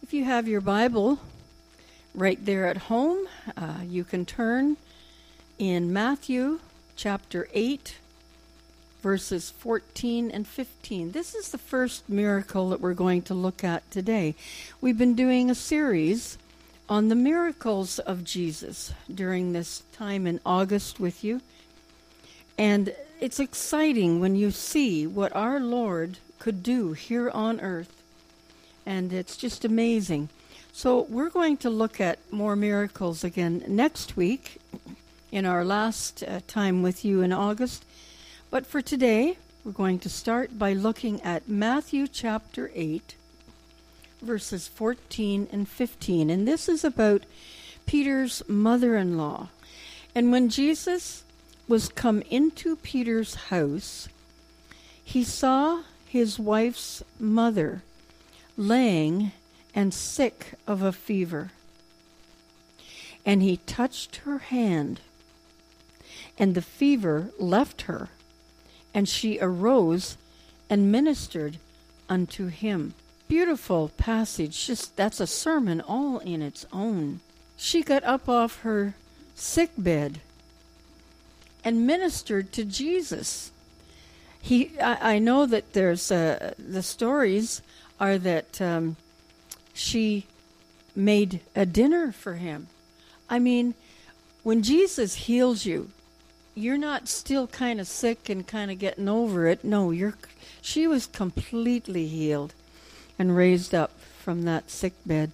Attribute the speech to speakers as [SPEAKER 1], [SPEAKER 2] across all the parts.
[SPEAKER 1] If you have your Bible right there at home, you can turn in Matthew chapter 8, verses 14 and 15. This is the first miracle that we're going to look at today. We've been doing a series on the miracles of Jesus during this time in August with you. And it's exciting when you see what our Lord could do here on earth. And it's just amazing. So we're going to look at more miracles again next week in our last time with you in August. But for today, we're going to start by looking at Matthew chapter 8, verses 14 and 15. And this is about Peter's mother-in-law. And when Jesus was come into Peter's house, he saw his wife's mother laying and sick of a fever. And he touched her hand, and the fever left her, and she arose and ministered unto him. Beautiful passage. Just that's a sermon all in its own. She got up off her sick bed and ministered to Jesus. I know that there's the stories are that she made a dinner for him. I mean, when Jesus heals you, you're not still kind of sick and kind of getting over it. No, she was completely healed and raised up from that sick bed.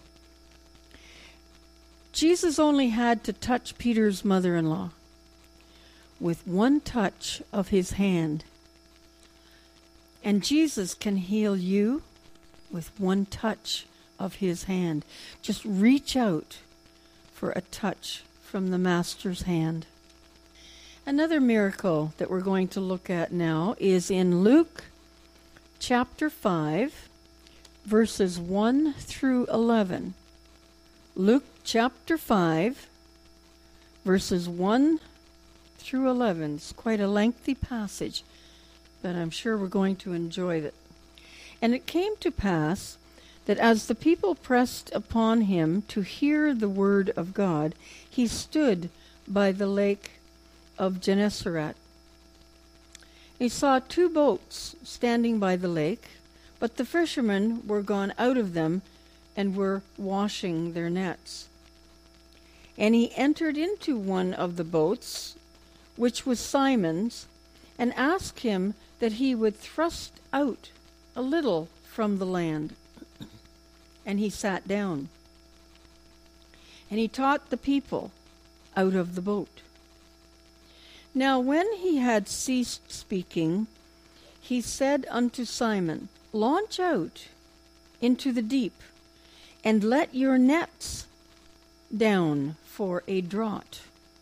[SPEAKER 1] Jesus only had to touch Peter's mother-in-law with one touch of his hand. And Jesus can heal you with one touch of his hand. Just reach out for a touch from the Master's hand. Another miracle that we're going to look at now is in Luke chapter 5, verses 1 through 11. Luke chapter 5, verses 1 through 11. It's quite a lengthy passage, but I'm sure we're going to enjoy it. And it came to pass that as the people pressed upon him to hear the word of God, he stood by the lake of Gennesaret. He saw 2 boats standing by the lake, but the fishermen were gone out of them and were washing their nets. And he entered into one of the boats, which was Simon's, and asked him that he would thrust out a little from the land. And he sat down. And he taught the people out of the boat. Now when he had ceased speaking, he said unto Simon, Launch out into the deep, and let your nets down for a draught.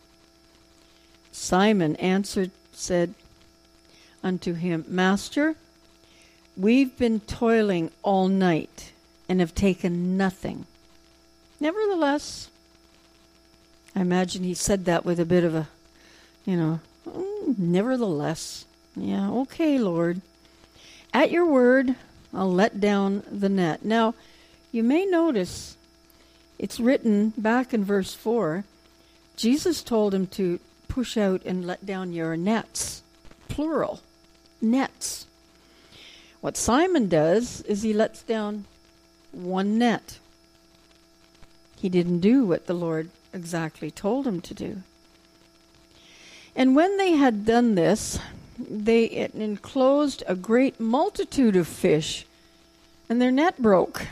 [SPEAKER 1] Simon answered, said unto him, Master, we've been toiling all night and have taken nothing. Nevertheless, I imagine he said that with a bit of a, nevertheless. Yeah, okay, Lord. At your word, I'll let down the net. Now, you may notice it's written back in verse 4, Jesus told him to push out and let down your nets, plural, nets. What Simon does is he lets down one net. He didn't do what the Lord exactly told him to do. And when they had done this, they enclosed a great multitude of fish, and their net broke.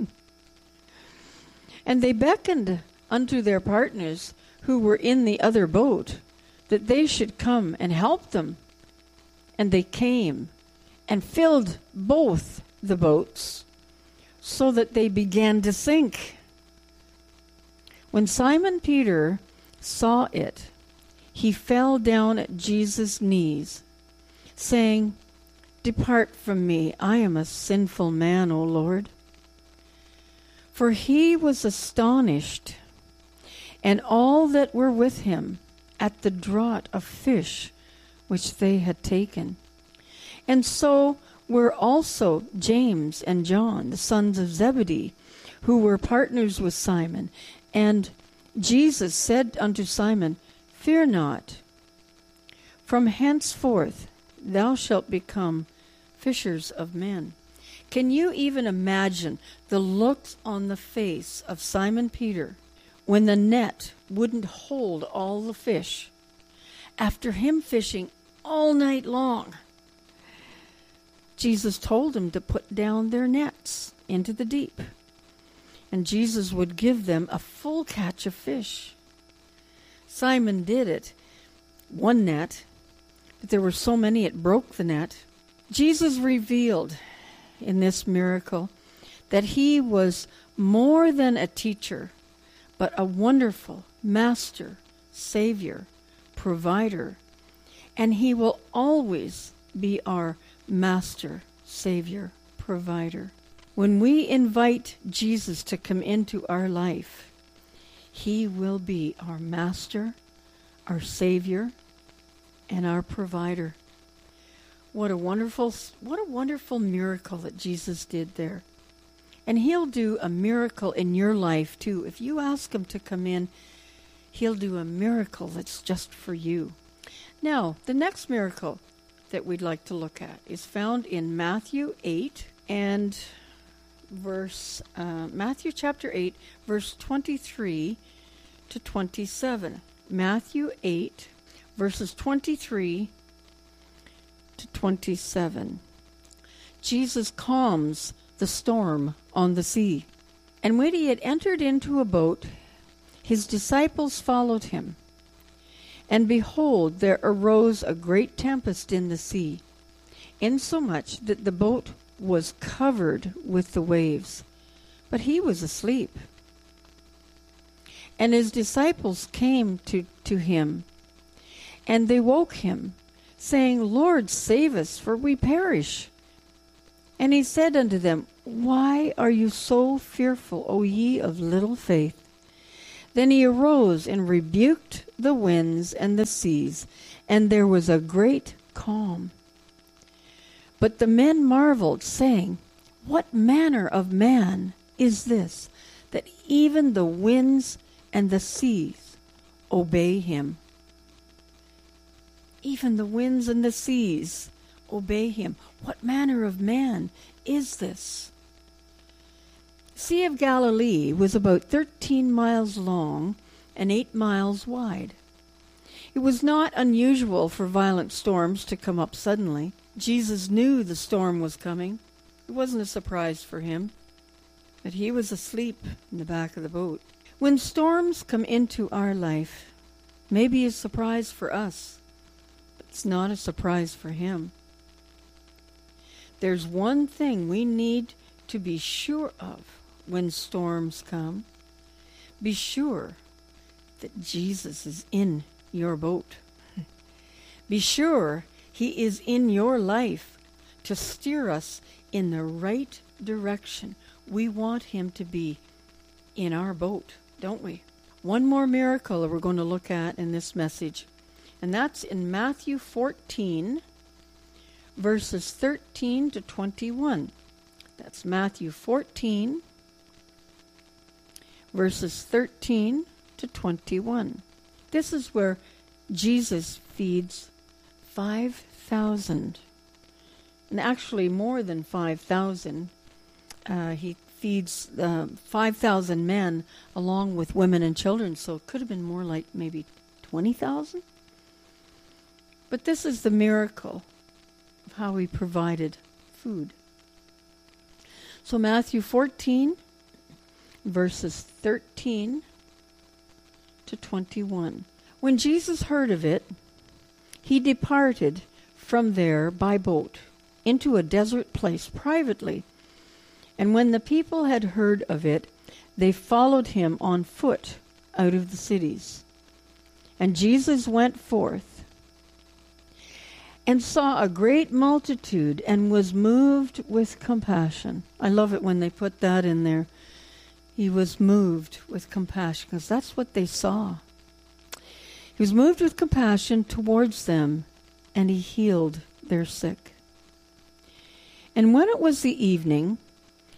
[SPEAKER 1] And they beckoned unto their partners who were in the other boat, that they should come and help them. And they came and filled both the boats, so that they began to sink. When Simon Peter saw it, he fell down at Jesus' knees, saying, Depart from me, I am a sinful man, O Lord. For he was astonished, and all that were with him, at the draught of fish which they had taken. And so were also James and John, the sons of Zebedee, who were partners with Simon. And Jesus said unto Simon, Fear not, from henceforth thou shalt become fishers of men. Can you even imagine the looks on the face of Simon Peter when the net wouldn't hold all the fish after him fishing all night long? Jesus told him to put down their nets into the deep, and Jesus would give them a full catch of fish. Simon did it, one net, but there were so many it broke the net. Jesus revealed in this miracle that he was more than a teacher, but a wonderful master, savior, provider, and he will always be our master, savior, provider. When we invite Jesus to come into our life, he will be our master, our savior, and our provider. What a wonderful miracle that Jesus did there. And he'll do a miracle in your life too. If you ask him to come in, he'll do a miracle that's just for you. Now, the next miracle that we'd like to look at is found in Matthew 8 and Matthew chapter 8, verse 23 to 27. Matthew 8, verses 23 to 27. Jesus calms the storm on the sea. And when he had entered into a boat, his disciples followed him. And behold, there arose a great tempest in the sea, insomuch that the boat was covered with the waves. But he was asleep. And his disciples came to him, and they woke him, saying, Lord, save us, for we perish. And he said unto them, Why are you so fearful, O ye of little faith? Then he arose and rebuked the winds and the seas, and there was a great calm. But the men marveled, saying, What manner of man is this, that even the winds and the seas obey him? Even the winds and the seas obey him. What manner of man is this? The Sea of Galilee was about 13 miles long and 8 miles wide. It was not unusual for violent storms to come up suddenly. Jesus knew the storm was coming. It wasn't a surprise for him, but he was asleep in the back of the boat. When storms come into our life, maybe a surprise for us, but it's not a surprise for him. There's one thing we need to be sure of when storms come. Be sure that Jesus is in your boat. Be sure he is in your life to steer us in the right direction. We want him to be in our boat, don't we? One more miracle that we're going to look at in this message, and that's in Matthew 14, verses 13 to 21. That's Matthew 14, verses 13 to 21. This is where Jesus feeds 5,000, and actually more than 5,000. He feeds 5,000 men along with women and children, so it could have been more like maybe 20,000. But this is the miracle of how he provided food. So Matthew 14, verses 13 to 21. When Jesus heard of it, he departed from there by boat into a desert place privately. And when the people had heard of it, they followed him on foot out of the cities. And Jesus went forth and saw a great multitude and was moved with compassion. I love it when they put that in there. He was moved with compassion, because that's what they saw. He was moved with compassion towards them, and he healed their sick. And when it was the evening,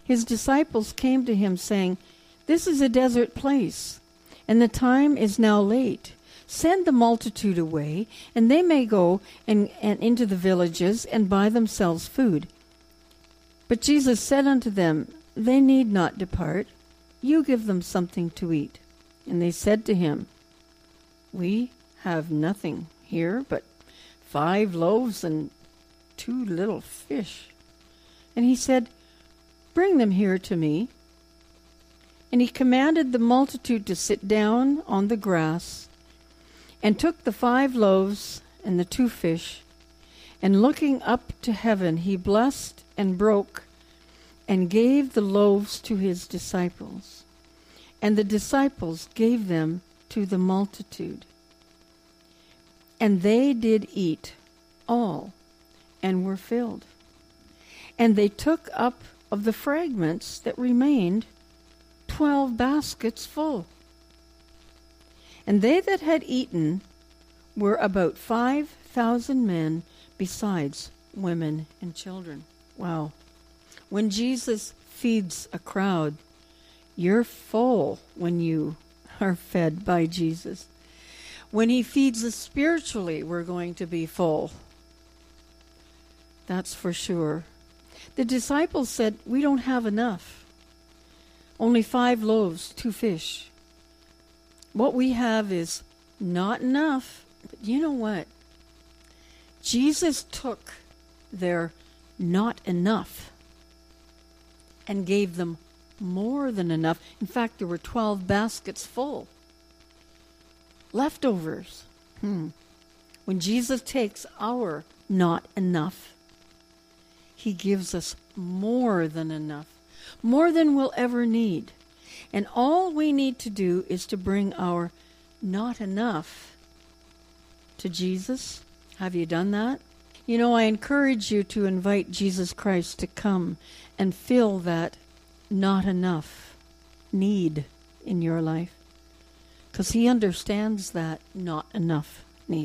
[SPEAKER 1] His disciples came to him, saying, "This is a desert place, and the time is now late. Send the multitude away, and they may go and into the villages and buy themselves food." But Jesus said unto them, "They need not depart. You give them something to eat." And they said to him, "We have nothing here but 5 loaves and 2 little fish." And he said, "Bring them here to me." And he commanded the multitude to sit down on the grass, and took the 5 loaves and the 2 fish, and looking up to heaven, he blessed and broke, and gave the loaves to his disciples. And the disciples gave them to the multitude. And they did eat all, and were filled. And they took up of the fragments that remained 12 baskets full. And they that had eaten were about 5,000 men, besides women and children. Wow. When Jesus feeds a crowd, you're full when you are fed by Jesus. When he feeds us spiritually, we're going to be full. That's for sure. The disciples said, "We don't have enough. Only 5 loaves, 2 fish. What we have is not enough." But you know what? Jesus took their not enough and gave them more than enough. In fact, there were 12 baskets full. Leftovers. When Jesus takes our not enough, he gives us more than enough, more than we'll ever need. And all we need to do is to bring our not enough to Jesus. Have you done that? You know, I encourage you to invite Jesus Christ to come and fill that not enough need in your life, because he understands that not enough.